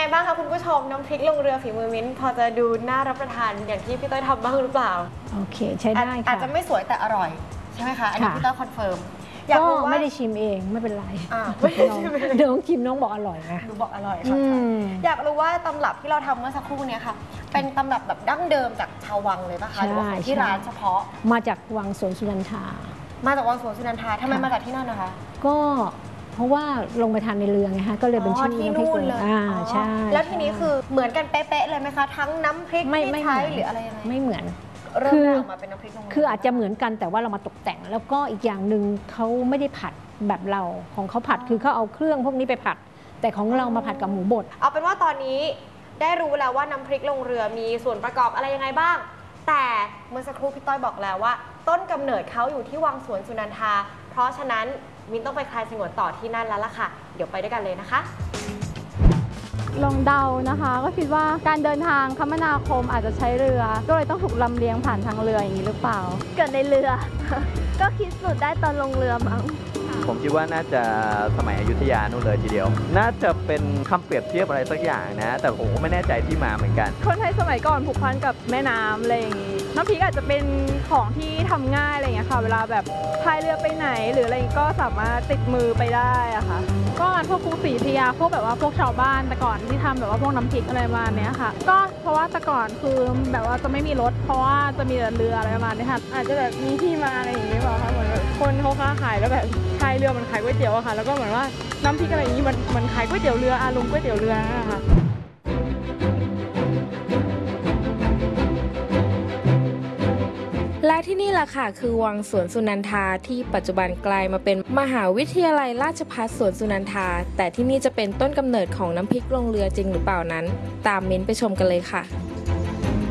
บ้างคะคุณผู้ชมน้ำพริกลงเรือฝีมือมิ้นพอจะดูน่ารับประทานอย่างที่พี่ต้อยทำบ้างหรือเปล่าโอเคใช้ได้ค่ะอาจจะไม่สวยแต่อร่อยใช่ไหมคะอันนี้พี่ต้อยคอนเฟิร์มก็ไม่ได้ชิมเองไม่เป็นไรไม่ได้ชิมน้องชิมน้องบอกอร่อยนะดูบอกอร่อยค่ะอยากรู้ว่าตำรับที่เราทำเมื่อสักครู่นี้ค่ะเป็นตำรับแบบดั้งเดิมจากชาววังเลยป่ะคะหรือว่าที่ร้านเฉพาะมาจากวังสวนสุนันทามาจากวังสวนสุนันทาทำไมมาจากที่นั่นนะคะก็เพราะว่าลงไปทานในเรือไงฮะก็เลยเป็นชื่อที่นู่นเลยใช่แล้วทีนี้คือเหมือนกันเป๊ะๆเลยไหมคะทั้งน้ำพริกที่ใช้หรืออะไรยังไงไม่เหมือนคืออาจจะเหมือนกันแต่ว่าเรามาตกแต่งแล้วก็อีกอย่างหนึ่งเขาไม่ได้ผัดแบบเราของเขาผัดคือเขาเอาเครื่องพวกนี้ไปผัดแต่ของเรามาผัดกับหมูบดเอาเป็นว่าตอนนี้ได้รู้แล้วว่าน้ำพริกลงเรือมีส่วนประกอบอะไรยังไงบ้างแต่เมื่อสักครู่พี่ต้อยบอกแล้วว่าต้นกำเนิดเขาอยู่ที่วังสวนสุนันทาเพราะฉะนั้นมิ้นต้องไปคลายสงวนต่อที่นั่นแล้วล่ะค่ะเดี๋ยวไปด้วยกันเลยนะคะลองเดานะคะก็คิดว่าการเดินทางคมนาคมอาจจะใช้เรือก็เลยต้องถูกลำเลียงผ่านทางเรืออย่างนี้หรือเปล่าเกิดในเรือ ก็คิดสูตรได้ตอนลงเรือมั้งผมคิดว่าน่าจะสมัยอยุธยานู่นเลยทีเดียวน่าจะเป็นคำเปรียบเทียบอะไรสักอย่างนะแต่ผมก็ไม่แน่ใจที่มาเหมือนกันคนไทยสมัยก่อนผูกพันกับแม่น้ำอะไรอย่างนี้น้ำพริกอาจจะเป็นของที่ทำง่ายอะไรอย่างเงี้ยค่ะเวลาแบบพายเรือไปไหนหรืออะไรก็สามารถติดมือไปได้อะค่ะก็พวกกรุงศรีอยุธยาพวกแบบว่าพวกชาวบ้านแต่ก่อนที่ทำแบบว่าพวกน้ำพริกอะไรประมาณนี้ค่ะก็เพราะว่าแต่ก่อนคือแบบว่าจะไม่มีรถเพราะว่าจะมีแต่เรืออะไรประมาณนี้ค่ะอาจจะแบบมีที่มาอะไรอย่างนี้เปล่าคะเหมือนแบบคนเขาค้าขายแล้วแบบพายเรือมันขายก๋วยเตี๋ยวอะค่ะแล้วก็เหมือนว่าน้ำพริกอะไรอย่างนี้มันขายก๋วยเตี๋ยวเรืออารมณ์ก๋วยเตี๋ยวเรือนะคะและที่นี่แหละค่ะคือวังสวนสุนันทาที่ปัจจุบันกลายมาเป็นมหาวิทยาลัยราชภัฏสวนสุนันทาแต่ที่นี่จะเป็นต้นกำเนิดของน้ำพริกลงเรือจริงหรือเปล่านั้นตามมิ้นไปชมกันเลยค่ะ